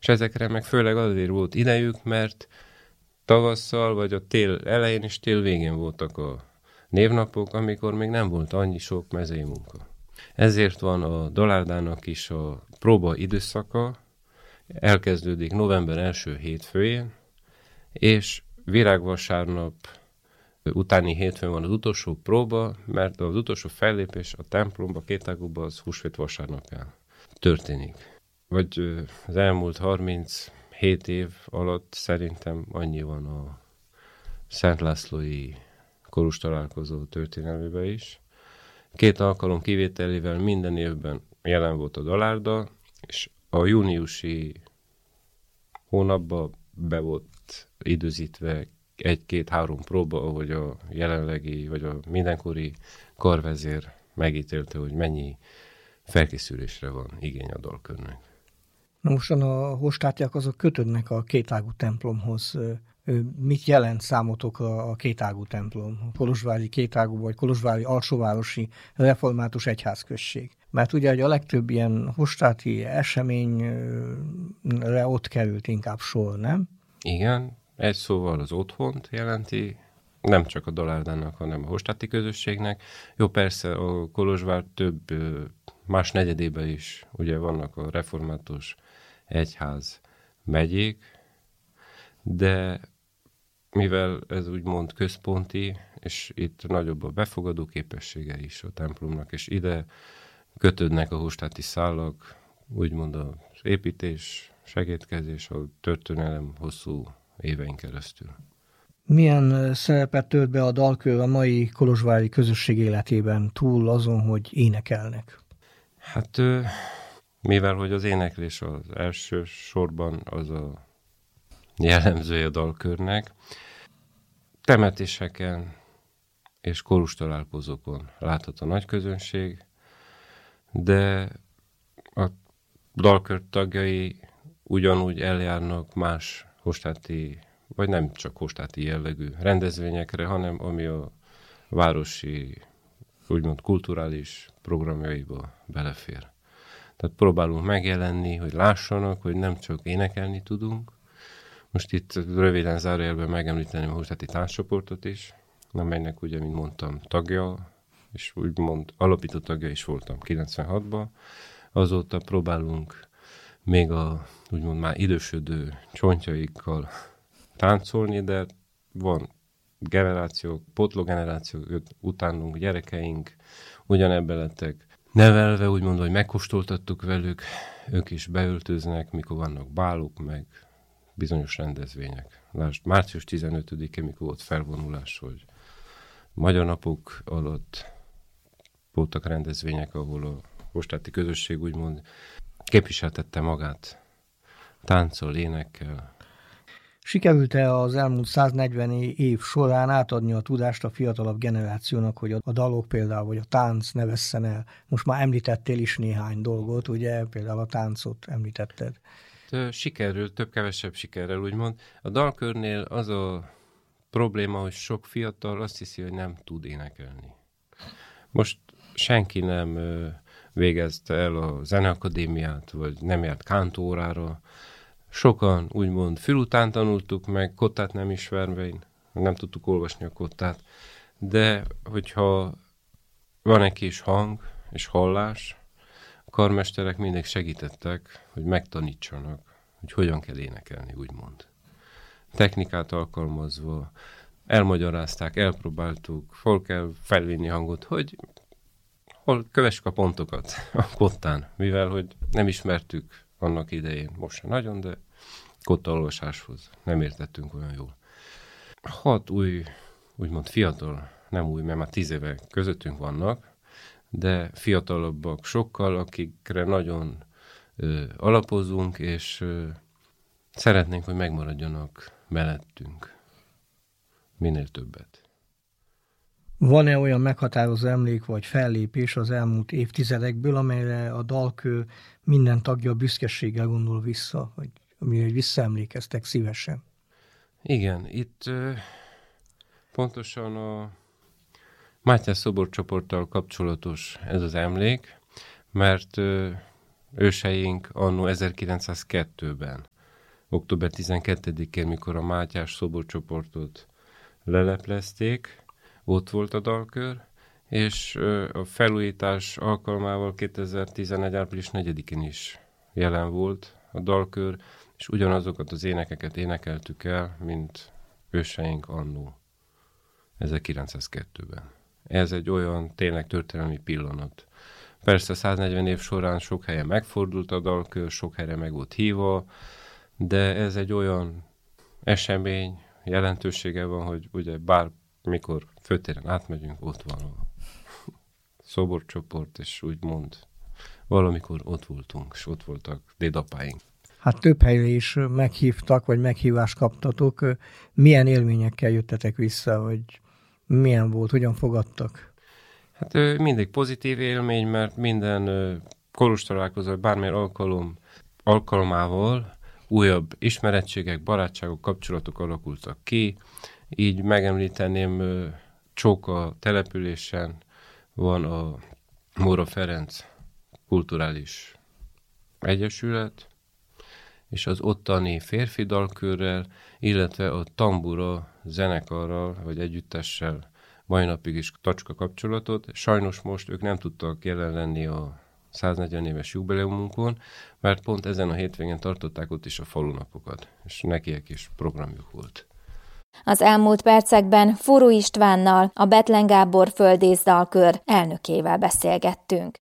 És ezekre meg főleg azért volt idejük, mert tavasszal, vagy a tél elején és tél végén voltak a névnapok, amikor még nem volt annyi sok mezei munka. Ezért van a Dalárdának is a próba időszaka, elkezdődik november első hétfőjén, és virágvasárnap utáni hétfőn van az utolsó próba, mert az utolsó fellépés a templomba, Kétágúban az húsvét vasárnapján történik. Vagy az elmúlt 37 év alatt szerintem annyi van a Szent Lászlói korus találkozó történelmében is. 2 alkalom kivételével minden évben jelen volt a Dalárda, és a júniusi hónapban be volt időzítve 1-2-3 próba, ahogy a jelenlegi, vagy a mindenkori karvezér megítélte, hogy mennyi felkészülésre van igény a dalkörnek. Na mostan a hostátyák azok kötődnek a kétágú templomhoz. Mit jelent számotokra a kétágú templom? A kolozsvári kétágú vagy kolozsvári alsóvárosi református egyházközség? Mert ugye a legtöbb ilyen hostáti eseményre ott került inkább sor, nem? Igen, egy szóval az otthont jelenti, nem csak a Dalárdának, hanem a hostáti közösségnek. Jó, persze a Kolozsvár több más negyedében is ugye vannak a református egyház megyék, de mivel ez úgymond központi, és itt nagyobb a befogadó képessége is a templomnak, és ide kötődnek a hostáti szálak, úgymond az építés, segédkezés, a történelem hosszú évein keresztül. Milyen szerepet tölt be a dalkör a mai kolozsvári közösség életében, túl azon, hogy énekelnek? Hát mivel hogy az éneklés az első sorban az a jellemzője a dalkörnek, temetéseken és korus találkozókon láthat a nagy közönség, de a dalkör tagjai ugyanúgy eljárnak más hostáti, vagy nem csak hostáti jellegű rendezvényekre, hanem ami a városi, úgymond kulturális programjaiba belefér. Tehát próbálunk megjelenni, hogy lássanak, hogy nem csak énekelni tudunk. Most itt röviden zárójelben megemlíteném a hostáti tánccsoportot is, amelynek ugye, mint mondtam, tagja, és úgymond alapító tagja is voltam 96-ban. Azóta próbálunk még a úgymond már idősödő csontjaikkal táncolni, de van generációk, pótlógenerációk, utánunk gyerekeink ugyanebben lettek nevelve, úgymond, hogy megkóstoltattuk velük, ők is beöltöznek, mikor vannak bálok, meg bizonyos rendezvények. Lásd, március 15-e, mikor volt felvonulás, hogy Magyar Napok alatt voltak rendezvények, ahol a hostáti közösség úgymond képviseltette magát tánccal, énekkel. Sikerült-e az elmúlt 140 év során átadni a tudást a fiatalabb generációnak, hogy a dalok például, vagy a tánc ne vesszen el? Most már említettél is néhány dolgot, ugye például a táncot említetted. Sikerült, több-kevesebb sikerrel úgymond. A dalkörnél az a probléma, hogy sok fiatal azt hiszi, hogy nem tud énekelni. Most senki nem végezte el a zeneakadémiát, vagy nem járt kántórára. Sokan úgymond fülután tanultuk meg, kottát nem ismerve, nem tudtuk olvasni a kottát, de hogyha van egy kis hang és hallás, a karmesterek mindig segítettek, hogy megtanítsanak, hogy hogyan kell énekelni, úgymond. Technikát alkalmazva, elmagyarázták, elpróbáltuk, hol kell felvinni hangot, hogy hol kövessük a pontokat a kottán, mivel hogy nem ismertük annak idején, most sem nagyon, de kottaolvasáshoz nem értettünk olyan jól. 6 új, úgymond fiatal, nem új, mert már 10 éve közöttünk vannak, de fiatalabbak sokkal, akikre nagyon alapozunk, és szeretnénk, hogy megmaradjanak mellettünk minél többet. Van-e olyan meghatározó emlék vagy fellépés az elmúlt évtizedekből, amelyre a dalkör minden tagja büszkeséggel gondol vissza, vagy amire visszaemlékeztek szívesen? Igen, itt pontosan a Mátyás szoborcsoporttal kapcsolatos ez az emlék, mert őseink annó 1902-ben, október 12-én, mikor a Mátyás szoborcsoportot leleplezték, ott volt a dalkör, és a felújítás alkalmával 2011. április 4-én is jelen volt a dalkör, és ugyanazokat az énekeket énekeltük el, mint őseink annó 1902-ben. Ez egy olyan tényleg történelmi pillanat. Persze 140 év során sok helyen megfordult a dalkör, sok helyre meg volt hívva, de ez egy olyan esemény, jelentősége van, hogy ugye bármikor főtéren átmegyünk, ott van a szoborcsoport, és úgymond valamikor ott voltunk, és ott voltak dédapáink. Hát több helyre is meghívtak, vagy meghívást kaptatok. Milyen élményekkel jöttetek vissza, vagy milyen volt, hogyan fogadtak? Hát mindig pozitív élmény, mert minden kolostortalálkozó, bármilyen alkalmával újabb ismerettségek, barátságok, kapcsolatok alakultak ki. Így megemlíteném, Csóka településen van a Móra Ferenc Kulturális Egyesület, és az ottani férfi dalkörrel, illetve a tambura zenekarral, vagy együttessel mai napig is tacska kapcsolatot. Sajnos most ők nem tudtak jelen lenni a 140 éves jubileumunkon, mert pont ezen a hétvégén tartották ott is a falunapokat, és nekiek is programjuk volt. Az elmúlt percekben Furu Istvánnal, a Bethlen Gábor Földész dalkör elnökével beszélgettünk.